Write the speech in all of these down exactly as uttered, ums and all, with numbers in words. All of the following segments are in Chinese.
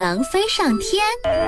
能飞上天。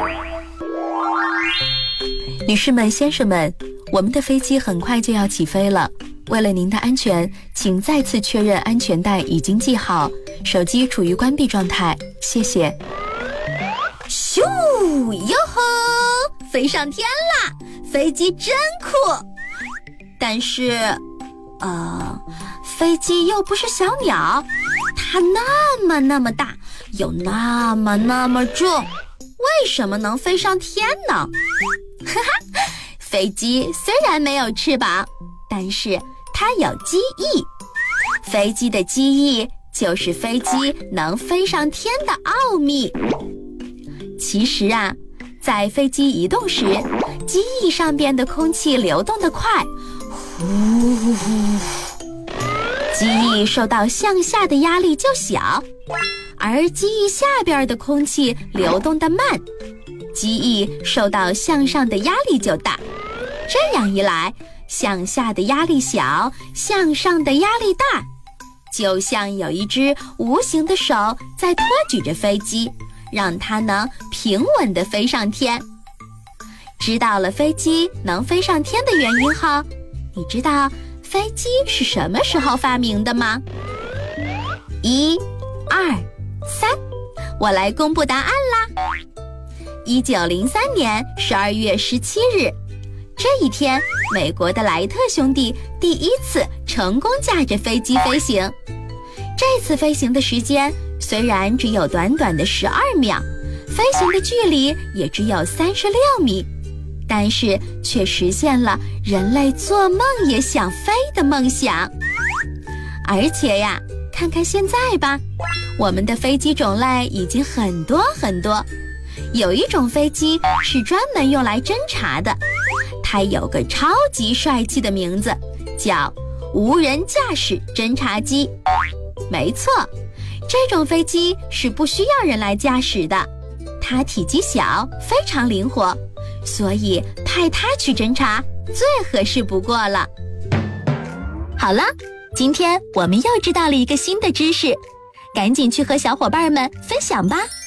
女士们、先生们，我们的飞机很快就要起飞了。为了您的安全，请再次确认安全带已经系好，手机处于关闭状态，谢谢。咻哟吼，飞上天啦！飞机真酷。但是，呃，飞机又不是小鸟，它那么那么大，又那么那么重，为什么能飞上天呢？哈哈，飞机虽然没有翅膀，但是它有机翼。飞机的机翼就是飞机能飞上天的奥秘。其实啊，在飞机移动时，机翼上边的空气流动得快，呼呼呼，机翼受到向下的压力就小，而机翼下边的空气流动得慢，机翼受到向上的压力就大。这样一来，向下的压力小，向上的压力大，就像有一只无形的手在托举着飞机，让它能平稳地飞上天。知道了飞机能飞上天的原因后，你知道飞机是什么时候发明的吗？一、二、三，我来公布答案啦！一九零三年十二月十七日，这一天，美国的莱特兄弟第一次成功驾着飞机飞行。这次飞行的时间虽然只有短短的十二秒，飞行的距离也只有三十六米，但是却实现了人类做梦也想飞的梦想。而且呀，看看现在吧，我们的飞机种类已经很多很多。有一种飞机是专门用来侦察的，它有个超级帅气的名字，叫无人驾驶侦察机。没错，这种飞机是不需要人来驾驶的，它体积小，非常灵活，所以派它去侦察最合适不过了。好了，今天我们又知道了一个新的知识，赶紧去和小伙伴们分享吧。